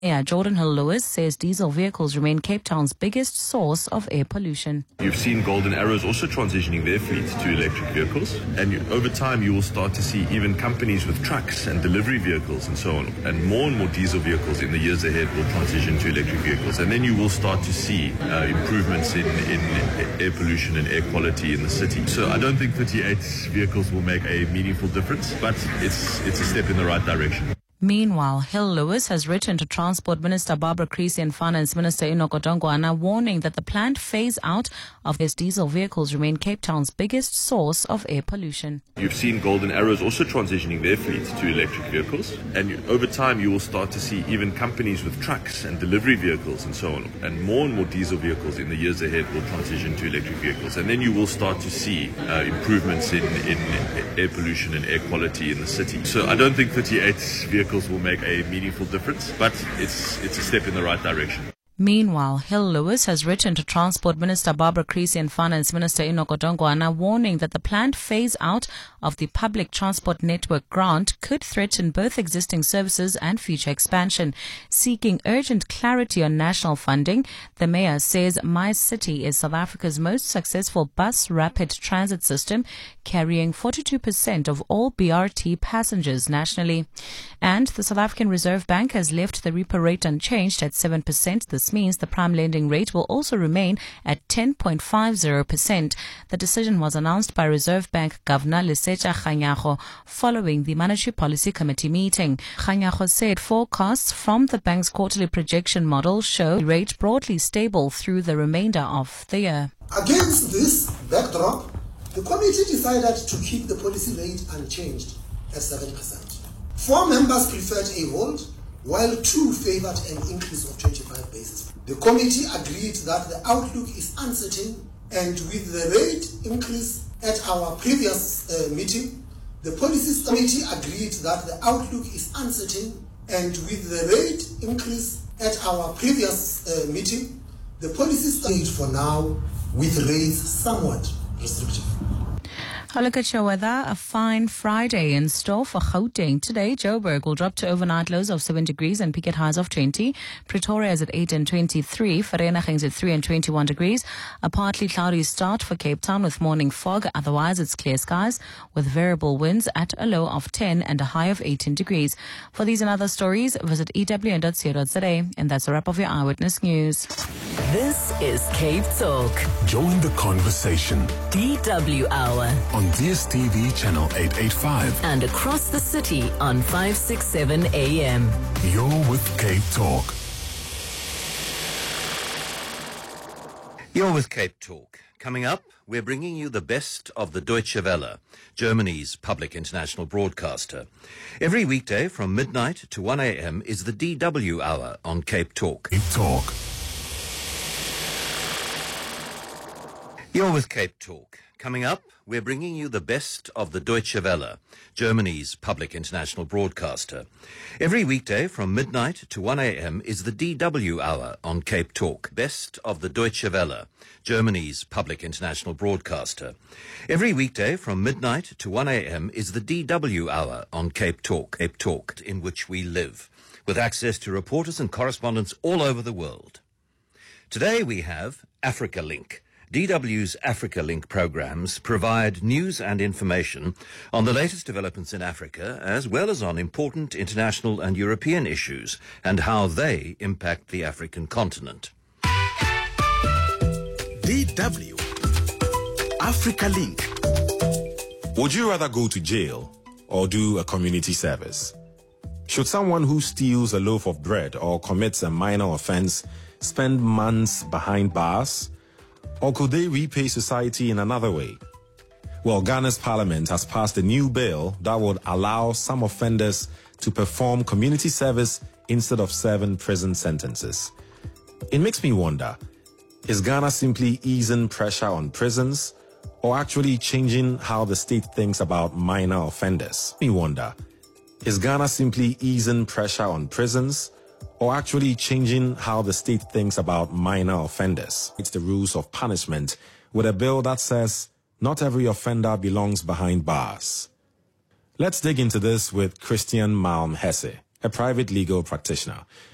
Yeah, Jordan Hill-Lewis says diesel vehicles remain Cape Town's biggest source of air pollution. You've seen Golden Arrows also transitioning their fleet to electric vehicles, and over time you will start to see even companies with trucks and delivery vehicles and so on, and more diesel vehicles in the years ahead will transition to electric vehicles, and then you will start to see improvements in air pollution and air quality in the city. So I don't think 38 vehicles will make a meaningful difference, but it's a step in the right direction. Meanwhile, Hill-Lewis has written to Transport Minister Barbara Creecy and Finance Minister Enoch Godongwana, warning that the planned phase-out of his diesel vehicles remain Cape Town's biggest source of air pollution. You've seen Golden Arrows also transitioning their fleet to electric vehicles, and over time you will start to see even companies with trucks and delivery vehicles and so on, and more diesel vehicles in the years ahead will transition to electric vehicles, and then you will start to see improvements in air pollution and air quality in the city. So I don't think 38 vehicles will make a meaningful difference, but it's a step in the right direction. Meanwhile, Hill-Lewis has written to Transport Minister Barbara Creecy and Finance Minister Enoch Godongwana, warning that the planned phase-out of the Public Transport Network grant could threaten both existing services and future expansion. Seeking urgent clarity on national funding, the mayor says My City is South Africa's most successful bus rapid transit system, carrying 42% of all BRT passengers nationally. And the South African Reserve Bank has left the repo rate unchanged at 7%. This means the prime lending rate will also remain at 10.50%. The decision was announced by Reserve Bank Governor Lesetja Kganyago following the Monetary Policy Committee meeting. Kganyago said forecasts from the bank's quarterly projection model show the rate broadly stable through the remainder of the year. Against this backdrop, the committee decided to keep the policy rate unchanged at 7%. 4 members preferred a hold, while 2 favored an increase of 25 basis points. The committee agreed that the outlook is uncertain, and with the rate increase at our previous meeting, the Policy Committee agreed that the outlook is uncertain, and with the rate increase at our previous meeting, the Policy Committee for now with rates somewhat restrictive. A look at your weather. A fine Friday in store for Gauteng. Today, Joburg will drop to overnight lows of 7 degrees and peak at highs of 20. Pretoria is at 8 and 23. Vereeniging is at 3 and 21 degrees. A partly cloudy start for Cape Town with morning fog. Otherwise, it's clear skies with variable winds at a low of 10 and a high of 18 degrees. For these and other stories, visit ewn.co.za. And that's a wrap of your Eyewitness News. This is Cape Talk. Join the conversation. DW Hour. On DSTV channel 885. And across the city on 567 AM. You're with Cape Talk. You're with Cape Talk. Coming up, we're bringing you the best of the Deutsche Welle, Germany's public international broadcaster. Every weekday from midnight to 1 a.m. is the DW Hour on Cape Talk. Cape Talk. You're with Cape Talk. Coming up, we're bringing you the best of the Deutsche Welle, Germany's public international broadcaster. Every weekday from midnight to 1 a.m. is the DW Hour on Cape Talk. Best of the Deutsche Welle, Germany's public international broadcaster. Every weekday from midnight to 1 a.m. is the DW Hour on Cape Talk. Cape Talk, in which we live, with access to reporters and correspondents all over the world. Today we have Africa Link. DW's Africa Link programs provide news and information on the latest developments in Africa, as well as on important international and European issues and how they impact the African continent. DW Africa Link. Would you rather go to jail or do a community service? Should someone who steals a loaf of bread or commits a minor offense spend months behind bars? Or could they repay society in another way? Well, Ghana's parliament has passed a new bill that would allow some offenders to perform community service instead of serving prison sentences. It makes me wonder, is Ghana simply easing pressure on prisons or actually changing how the state thinks about minor offenders? Me wonder, is Ghana simply easing pressure on prisons or actually changing how the state thinks about minor offenders? It's the rules of punishment with a bill that says not every offender belongs behind bars. Let's dig into this with Christian Malm Hesse, a private legal practitioner.